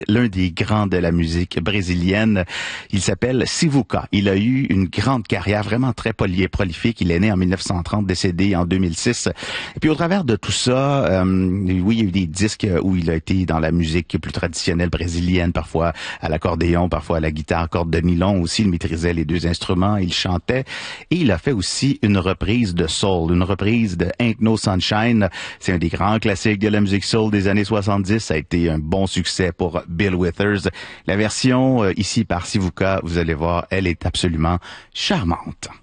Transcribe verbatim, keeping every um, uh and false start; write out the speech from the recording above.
l'un des grands de la musique brésilienne. Il s'appelle Sivuca. Il a eu une grande carrière vraiment très poly- prolifique. Il est né en mille neuf cent trente, décédé en deux mille six. Et puis au travers de tout ça, euh, oui, il y a eu des disques où il a été dans la musique plus traditionnelle brésilienne, parfois à l'accordéon, parfois à la guitare, corde de nylon aussi. Il maîtrisait les deux instruments, il chantait. Et il a fait aussi une reprise de soul, une reprise de Ain't No Sunshine. C'est un des grands classiques de la musique soul des années soixante-dix. Ça a été un bon succès pour Bill Withers. La version euh, ici par Sivuca, vous allez voir, elle est absolument charmante.